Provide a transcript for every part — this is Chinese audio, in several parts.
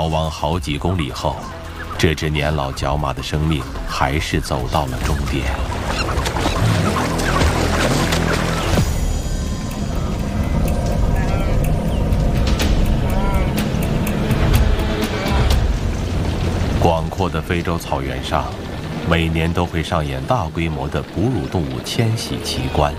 逃亡好几公里后，这只年老角马的生命还是走到了终点。广阔的非洲草原上，每年都会上演大规模的哺乳动物迁徙奇观。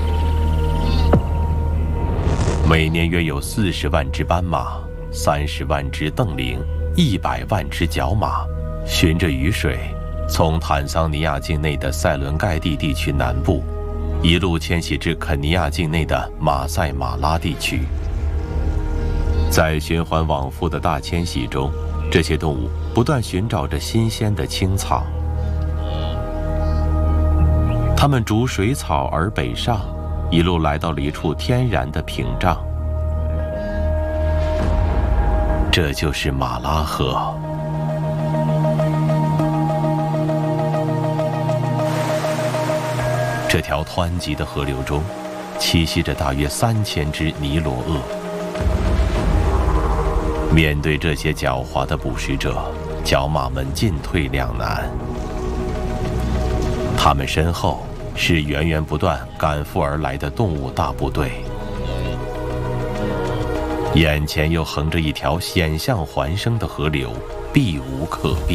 每年约有40万只斑马、30万只瞪羚、100万只角马，循着雨水，从坦桑尼亚境内的塞伦盖蒂地区南部，一路迁徙至肯尼亚境内的马赛马拉地区。在循环往复的大迁徙中，这些动物不断寻找着新鲜的青草。它们逐水草而北上，一路来到了一处天然的屏障，这就是马拉河。这条湍急的河流中，栖息着大约3000只尼罗鳄。面对这些狡猾的捕食者，角马们进退两难。它们身后是源源不断赶赴而来的动物大部队，眼前又横着一条险象环生的河流，避无可避。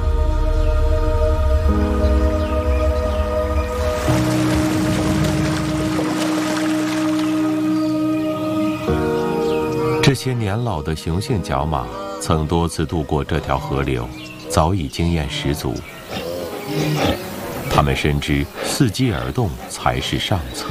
这些年老的雄性角马曾多次渡过这条河流，早已经验十足。他们深知伺机而动才是上策。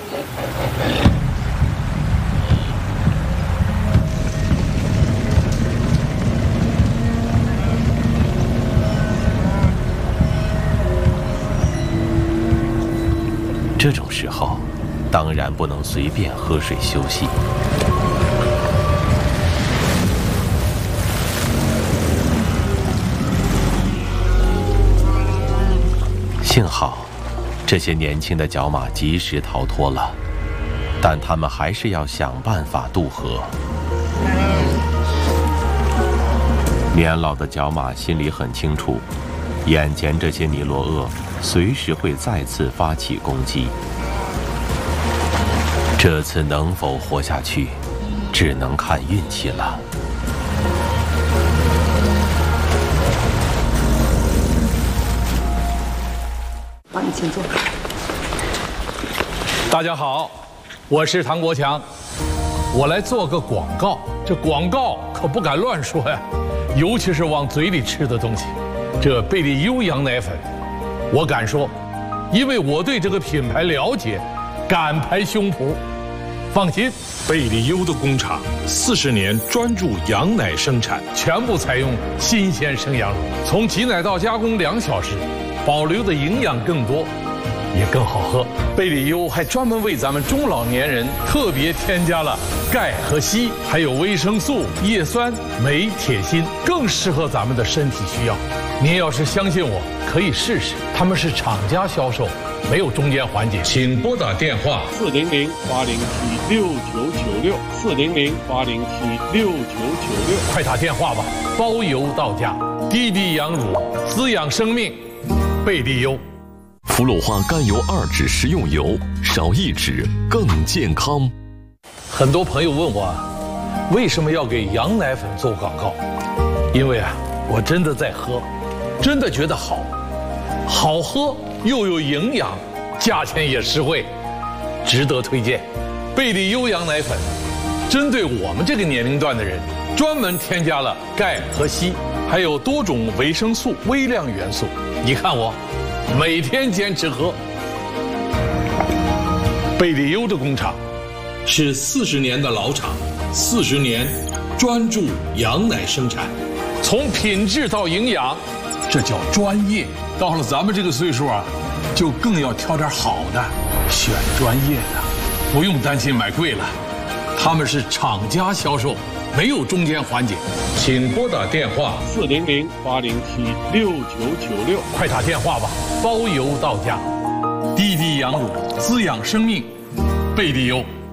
这种时候，当然不能随便喝水休息。幸好，这些年轻的角马及时逃脱了，但他们还是要想办法渡河。年老的角马心里很清楚，眼前这些尼罗鳄随时会再次发起攻击。这次能否活下去，只能看运气了。 请坐。 大家好，我是唐国强，我来做个广告。这广告可不敢乱说呀，尤其是往嘴里吃的东西。这贝利优羊奶粉，我敢说，因为我对这个品牌了解，敢拍胸脯。放心， 贝利优的工厂40年专注羊奶生产， 全部采用新鲜生羊乳，从挤奶到加工2小时。保留的营养更多，也更好喝。贝利优还专门为咱们中老年人特别添加了钙和硒，还有维生素、叶酸、镁、铁、锌，更适合咱们的身体需要。您要是相信我，可以试试。他们是厂家销售，没有中间环节。请拨打电话400-807-6996，400-807-6996，快打电话吧，包邮到家。滴滴羊乳，滋养生命。贝利优， 氟氯化甘油2酯食用油，少1酯更健康。 很多朋友问我，为什么要给羊奶粉做广告？因为我真的在喝，真的觉得好喝又有营养，价钱也实惠，值得推荐。贝利优羊奶粉，针对我们这个年龄段的人，专门添加了钙和硒，还有多种维生素、微量元素。你看我，每天坚持喝。贝利优的工厂是40年的老厂，40年专注羊奶生产，从品质到营养，这叫专业。到了咱们这个岁数就更要挑点好的，选专业的，不用担心买贵了。他们是厂家销售，没有中间环节。请拨打电话400-807-6996，快打电话吧，包邮到家。滴滴羊乳，滋养生命，贝利优。